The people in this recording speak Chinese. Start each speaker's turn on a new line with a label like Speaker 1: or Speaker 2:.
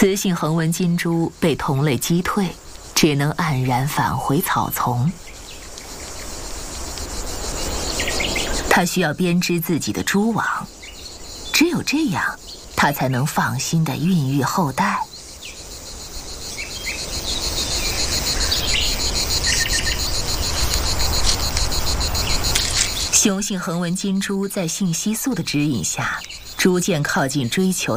Speaker 1: 雌性横纹金蛛被同类击退，只能黯然返回草丛。它需要编织自己的蛛网，只有这样，它才能放心地孕育后代。雄性横纹金蛛在性激素的指引下，逐渐靠近追求